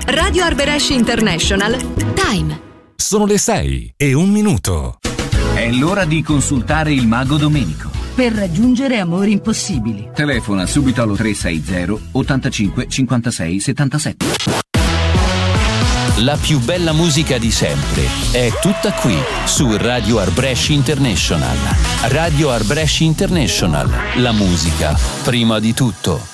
Radio Arbëresh International. Time. Sono le 6:01. È l'ora di consultare il mago Domenico. Per raggiungere amori impossibili. Telefona subito allo 360 85 56 77. La più bella musica di sempre è tutta qui su Radio Arbëresh International. Radio Arbëresh International. La musica prima di tutto.